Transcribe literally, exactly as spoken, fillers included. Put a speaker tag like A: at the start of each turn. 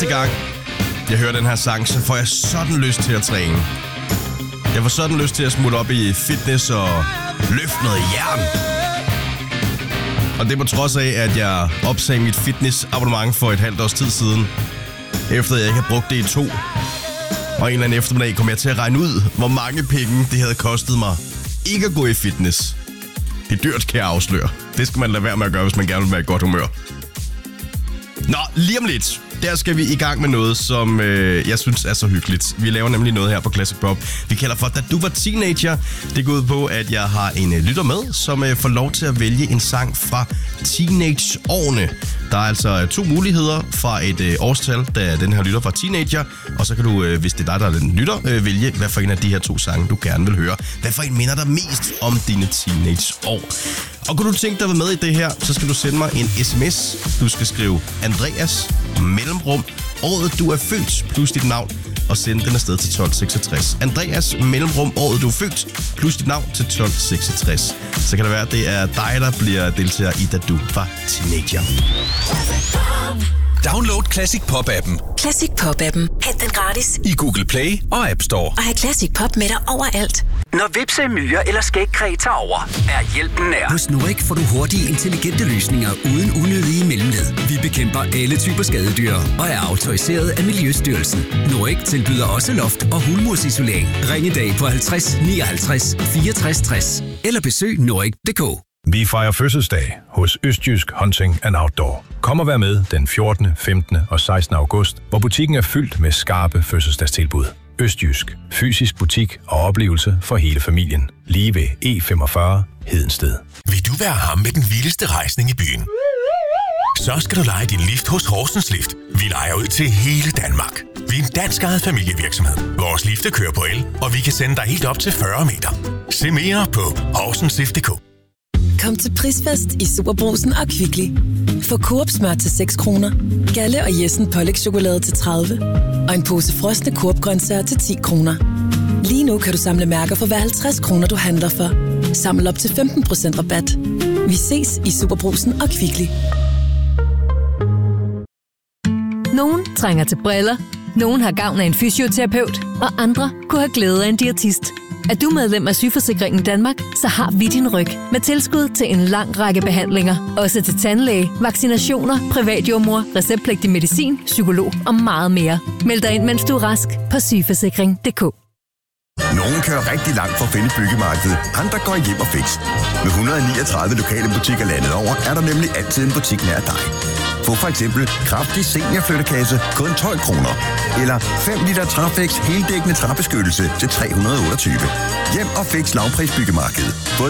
A: eneste gang, jeg hører den her sang, så får jeg sådan lyst til at træne. Jeg får sådan lyst til at smutte op i fitness og løfte noget jern. Og det er på trods af, at jeg opsagde mit fitnessabonnement for et halvt års tid siden, efter jeg ikke havde brugt det i to. Og en eller anden eftermiddag kom jeg til at regne ud, hvor mange penge det havde kostet mig ikke at gå i fitness. Det er dyrt, kan jeg afsløre. Det skal man lade være med at gøre, hvis man gerne vil være i godt humør. Nå, lige om lidt, der skal vi i gang med noget, som øh, jeg synes er så hyggeligt. Vi laver nemlig noget her på Classic Pop, vi kalder for Da du var teenager. Det går ud på, at jeg har en øh, lytter med, som øh, får lov til at vælge en sang fra teenageårene. Der er altså to muligheder fra et øh, årstal, da den her lytter var teenager. Og så kan du, øh, hvis det er dig, der er den lytter, øh, vælge, hvad for en af de her to sange, du gerne vil høre. Hvad for en minder dig mest om dine teenageår? Og kunne du tænke dig at være med i det her, så skal du sende mig en sms. Du skal skrive Andreas, mellemrum, året du er født, plus dit navn, og sende den afsted til tolv seksogtres. Andreas, mellemrum, året du er født, plus dit navn til tolv seksogtres. Så kan det være, at det er dig, der bliver deltager i Da du var teenager.
B: Download Classic Pop-appen.
C: Classic Pop-appen. Hent den gratis
B: I Google Play og App Store.
C: og have Classic Pop med dig overalt.
D: Når hvepse, myrer eller skægkræ tager over, er hjælpen nær.
E: Hos Norik får du hurtige, intelligente løsninger uden unødige mellemled. Vi bekæmper alle typer skadedyr og er autoriseret af Miljøstyrelsen. Norik tilbyder også loft- og hulmursisolering. Ring i dag på halvtreds nioghalvtreds fireogtres tres eller besøg norik punktum d k.
F: Vi fejrer fødselsdag hos Østjysk Hunting and Outdoor. Kom og vær med den fjortende, femtende og sekstende august, hvor butikken er fyldt med skarpe fødselsdagstilbud. Østjysk. Fysisk butik og oplevelse for hele familien. Lige ved E femogfyrre Hedensted.
B: Vil du være ham med den vildeste rejsning i byen? Så skal du leje din lift hos Horsens Lift. Vi lejer ud til hele Danmark. Vi er en dansk ejet familievirksomhed. Vores lifte kører på el, og vi kan sende dig helt op til fyrre meter. Se mere på horsens lift punktum d k.
C: Kom til prisfest i Superbrugsen og Kvickly. Få Coop smør til seks kroner, Galle og Jessen pålægschokolade til tredive og en pose frosne Coop-grøntsager til ti kroner. Lige nu kan du samle mærker for hver halvtreds kroner, du handler for. Samle op til femten procent rabat. Vi ses i Superbrugsen og Kvickly.
G: Nogen trænger til briller, nogen har gavn af en fysioterapeut, og andre kunne have glæde af en diætist. Er du medlem af Sygeforsikringen Danmark, så har vi din ryg med tilskud til en lang række behandlinger. Også til tandlæge, vaccinationer, privatjordmor, receptpligtig medicin, psykolog og meget mere. Meld dig ind, mens du er rask på sygeforsikring punktum d k.
H: Nogle kører rigtig langt for at finde byggemarkedet, andre går hjem og fix. Med et hundrede og niogtredive lokale butikker landet over, er der nemlig altid en butik nær dig. Få for eksempel kraftig seniorflyttekasse kun tolv kroner. Eller fem liter Trafex heldækkende træbeskyttelse til tre hundrede og otteogtyve. Hjem og fix lavpris byggemarked.